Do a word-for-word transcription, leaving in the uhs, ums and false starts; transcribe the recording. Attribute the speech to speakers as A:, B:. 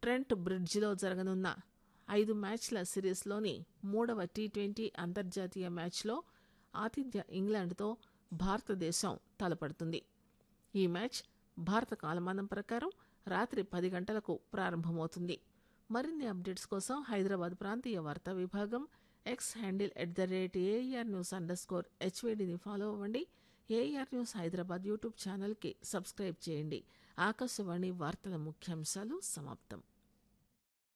A: Trent బ్రిడ్జిలో జరగనున్న ఐదు మ్యాచ్ల సిరీస్లోని మూడవ టీ ట్వంటీ అంతర్జాతీయ మ్యాచ్లో ఆతిథ్య ఇంగ్లాండ్తో భారతదేశం తలపడుతుంది. ఈ మ్యాచ్ భారత కాలమానం ప్రకారం రాత్రి పది గంటలకు ప్రారంభమవుతుంది. మరిన్ని అప్డేట్స్ కోసం హైదరాబాద్ ప్రాంతీయ వార్తా విభాగం X handle at the rate AR news under score హెచ్వేడిని follow అవ్వండి. ఏఆర్ న్యూస్ హైదరాబాద్ యూట్యూబ్ ఛానల్కి సబ్స్క్రైబ్ చేయండి. ఆకాశవాణి వార్తల ముఖ్యాంశాలు సమాప్తం.